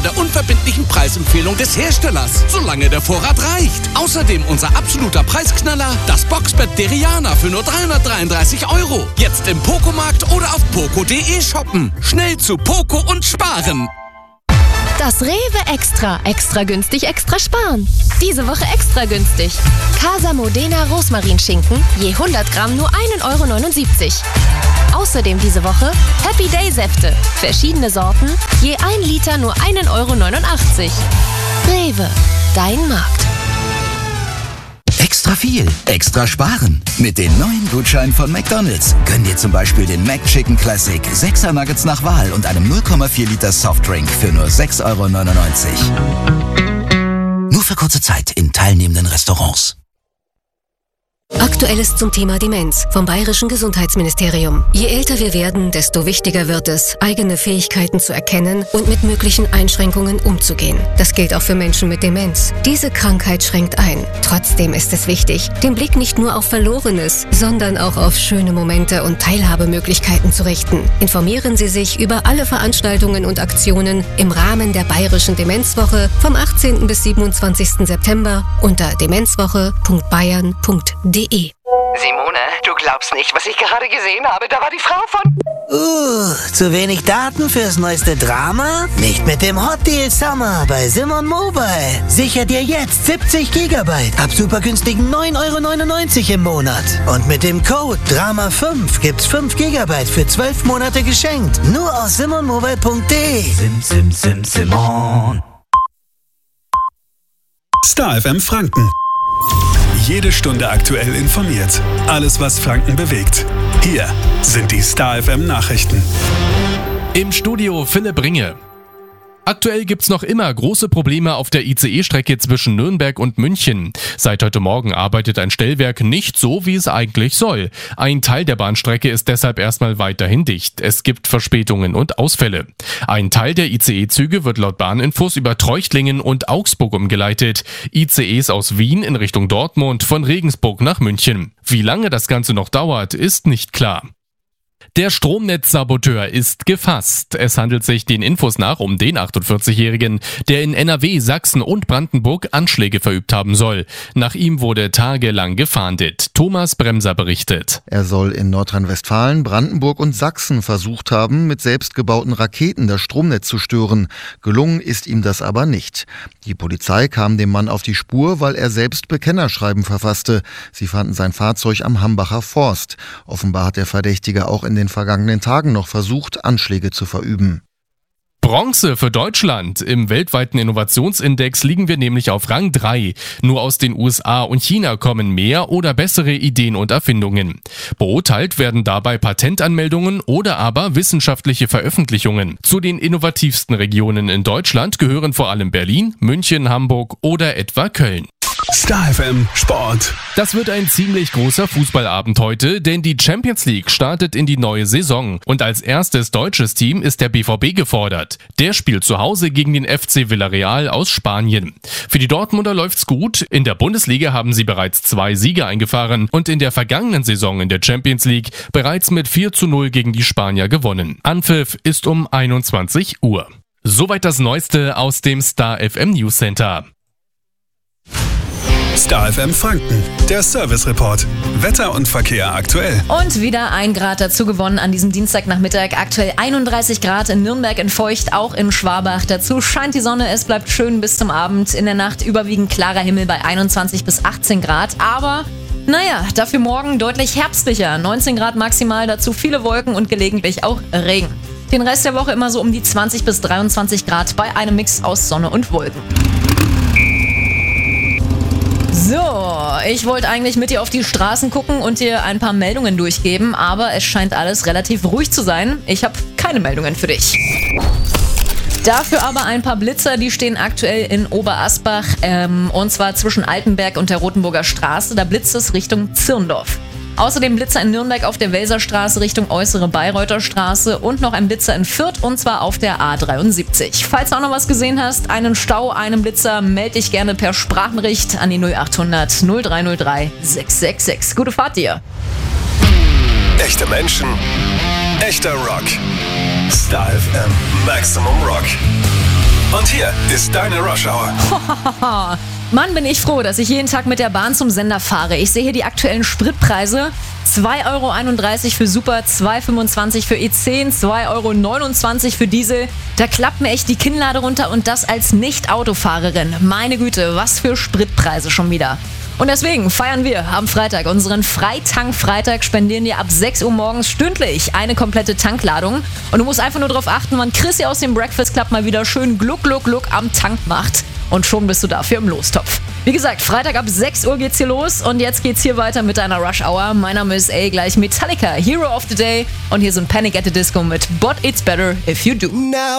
der unverbindlichen Preisempfehlung des Herstellers, solange der Vorrat reicht. Außerdem unser absoluter Preisknaller, das Boxbett Deriana für nur 333 €. Jetzt im Pocomarkt oder auf poco.de shoppen. Schnell zu Poco und sparen. Das Rewe Extra. Extra günstig, extra sparen. Diese Woche extra günstig. Casa Modena Rosmarinschinken, je 100 Gramm nur 1,79 €. Außerdem diese Woche Happy Day Säfte. Verschiedene Sorten, je 1 Liter nur 1,89 €. Rewe, dein Markt. Extra viel, extra sparen. Mit den neuen Gutscheinen von McDonald's. Gönn dir zum Beispiel den McChicken Classic, 6er Nuggets nach Wahl und einem 0,4 Liter Softdrink für nur 6,99 €. Nur für kurze Zeit in teilnehmenden Restaurants. Aktuelles zum Thema Demenz vom Bayerischen Gesundheitsministerium. Je älter wir werden, desto wichtiger wird es, eigene Fähigkeiten zu erkennen und mit möglichen Einschränkungen umzugehen. Das gilt auch für Menschen mit Demenz. Diese Krankheit schränkt ein. Trotzdem ist es wichtig, den Blick nicht nur auf Verlorenes, sondern auch auf schöne Momente und Teilhabemöglichkeiten zu richten. Informieren Sie sich über alle Veranstaltungen und Aktionen im Rahmen der Bayerischen Demenzwoche vom 18. bis 27. September unter demenzwoche.bayern.de. Simone, du glaubst nicht, was ich gerade gesehen habe. Da war die Frau von... Zu wenig Daten fürs neueste Drama? Nicht mit dem Hot Deal Summer bei Simon Mobile. Sicher dir jetzt 70 GB ab super günstigen 9,99 € im Monat. Und mit dem Code DRAMA5 gibt's 5 GB für 12 Monate geschenkt. Nur aus simonmobile.de. Simon. Star FM Franken. Jede Stunde aktuell informiert. Alles, was Franken bewegt. Hier sind die Star FM Nachrichten. Im Studio Philipp Ringe. Aktuell gibt's noch immer große Probleme auf der ICE-Strecke zwischen Nürnberg und München. Seit heute Morgen arbeitet ein Stellwerk nicht so, wie es eigentlich soll. Ein Teil der Bahnstrecke ist deshalb erstmal weiterhin dicht. Es gibt Verspätungen und Ausfälle. Ein Teil der ICE-Züge wird laut Bahninfos über Treuchtlingen und Augsburg umgeleitet. ICEs aus Wien in Richtung Dortmund, von Regensburg nach München. Wie lange das Ganze noch dauert, ist nicht klar. Der Stromnetzsaboteur ist gefasst. Es handelt sich den Infos nach um den 48-Jährigen, der in NRW, Sachsen und Brandenburg Anschläge verübt haben soll. Nach ihm wurde tagelang gefahndet. Thomas Bremser berichtet. Er soll in Nordrhein-Westfalen, Brandenburg und Sachsen versucht haben, mit selbstgebauten Raketen das Stromnetz zu stören. Gelungen ist ihm das aber nicht. Die Polizei kam dem Mann auf die Spur, weil er selbst Bekennerschreiben verfasste. Sie fanden sein Fahrzeug am Hambacher Forst. Offenbar hat der Verdächtige auch in den vergangenen Tagen noch versucht, Anschläge zu verüben. Bronze für Deutschland. Im weltweiten Innovationsindex liegen wir nämlich auf Rang 3. Nur aus den USA und China kommen mehr oder bessere Ideen und Erfindungen. Beurteilt werden dabei Patentanmeldungen oder aber wissenschaftliche Veröffentlichungen. Zu den innovativsten Regionen in Deutschland gehören vor allem Berlin, München, Hamburg oder etwa Köln. Star FM Sport. Das wird ein ziemlich großer Fußballabend heute, denn die Champions League startet in die neue Saison. Und als erstes deutsches Team ist der BVB gefordert. Der spielt zu Hause gegen den FC Villarreal aus Spanien. Für die Dortmunder läuft's gut. In der Bundesliga haben sie bereits 2 Siege eingefahren und in der vergangenen Saison in der Champions League bereits mit 4:0 gegen die Spanier gewonnen. Anpfiff ist um 21 Uhr. Soweit das Neueste aus dem Star FM News Center. Star FM Franken, der Service Report. Wetter und Verkehr aktuell. Und wieder 1 Grad dazu gewonnen an diesem Dienstagnachmittag. Aktuell 31 Grad in Nürnberg in Feucht, auch in Schwabach. Dazu scheint die Sonne, es bleibt schön bis zum Abend. In der Nacht überwiegend klarer Himmel bei 21 bis 18 Grad. Aber naja, dafür morgen deutlich herbstlicher. 19 Grad maximal, dazu viele Wolken und gelegentlich auch Regen. Den Rest der Woche immer so um die 20 bis 23 Grad bei einem Mix aus Sonne und Wolken. So, ich wollte eigentlich mit dir auf die Straßen gucken und dir ein paar Meldungen durchgeben, aber es scheint alles relativ ruhig zu sein. Ich habe keine Meldungen für dich. Dafür aber ein paar Blitzer, die stehen aktuell in Oberasbach, und zwar zwischen Altenberg und der Rotenburger Straße. Da blitzt es Richtung Zirndorf. Außerdem Blitzer in Nürnberg auf der Welserstraße Richtung Äußere Bayreuther Straße und noch ein Blitzer in Fürth und zwar auf der A73. Falls du auch noch was gesehen hast, einen Stau, einen Blitzer, melde dich gerne per Sprachnachricht an die 0800 0303 666. Gute Fahrt dir! Echte Menschen, echter Rock. Star FM Maximum Rock. Und hier ist deine Rush Hour. Mann, bin ich froh, dass ich jeden Tag mit der Bahn zum Sender fahre. Ich sehe hier die aktuellen Spritpreise. 2,31 € für Super, 2,25 € für E10, 2,29 € für Diesel. Da klappt mir echt die Kinnlade runter und das als Nicht-Autofahrerin. Meine Güte, was für Spritpreise schon wieder. Und deswegen feiern wir am Freitag unseren Freitank-Freitag, spendieren dir ab 6 Uhr morgens stündlich eine komplette Tankladung. Und du musst einfach nur darauf achten, wann Chrissy aus dem Breakfast Club mal wieder schön Gluck, Gluck, Gluck am Tank macht. Und schon bist du dafür im Lostopf. Wie gesagt, Freitag ab 6 Uhr geht's hier los und jetzt geht's hier weiter mit deiner Rush Hour. Mein Name ist gleich Metallica, Hero of the Day und hier sind Panic at the Disco mit But It's Better If You Do. Now